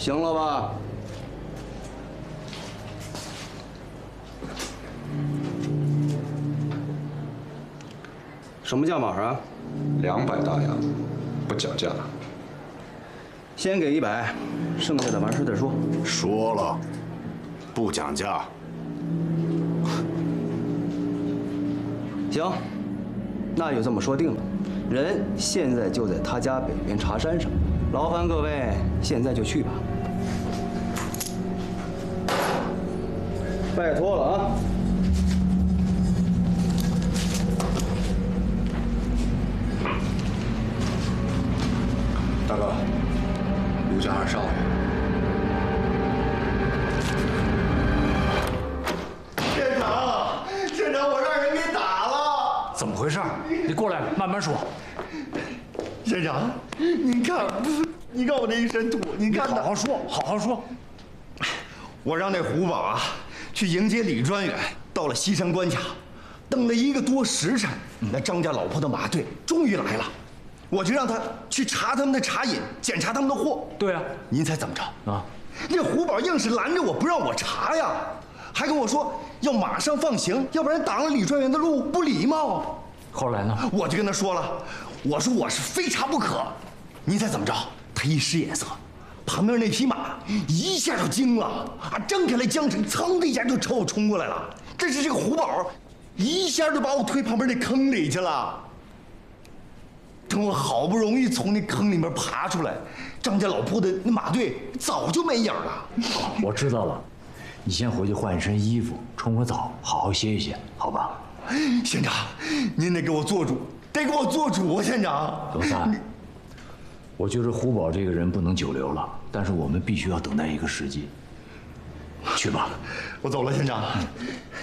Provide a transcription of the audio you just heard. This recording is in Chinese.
行了吧？什么价码啊 ？200大洋，不讲价。 先给100，剩下的完事再说。 说了，不讲价。 行，那就这么说定了。人现在就在他家北边茶山上，劳烦各位现在就去吧。拜托了啊！ 大哥，卢家二少爷。 县长，我让人给打了。 怎么回事？你过来，慢慢说。 县长，您看，你看我这一身土，您看好好说，好好说。 我让那胡宝啊去迎接李专员，到了西山关卡，等了1个多时辰，那张家老婆的马队终于来了。我就让他去查他们的茶饮，检查他们的货。 对啊， 您猜怎么着啊？ 那胡宝硬是拦着我不让我查呀，还跟我说要马上放行，要不然挡了李专员的路不礼貌。 后来呢？ 我就跟他说了，我说我是非查不可。您猜怎么着？他一使眼色，旁边那匹马一下就惊了啊，挣开了缰绳，噌的一下就朝我冲过来了。这是这个胡宝，一下就把我推旁边那坑里去了。等我好不容易从那坑里面爬出来，张家老铺的那马队早就没影了。 我知道了，你先回去换一身衣服，冲个澡，好好歇一歇，好吧？ 县长，您得给我做主，得给我做主啊，县长。 老三，我觉得胡宝这个人不能久留了，但是我们必须要等待一个时机。去吧， 我走了，县长。